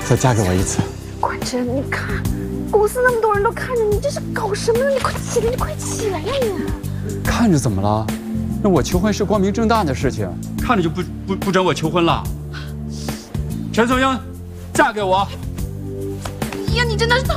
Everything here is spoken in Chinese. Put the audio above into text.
再嫁给我一次。 冠真，你看，公司那么多人都看着你，这是搞什么呢？你快起来，你快起来呀你！ 看着怎么了？那我求婚是光明正大的事情，看着就不准我求婚了。陈松英，嫁给我！ 哎呀，你真的是太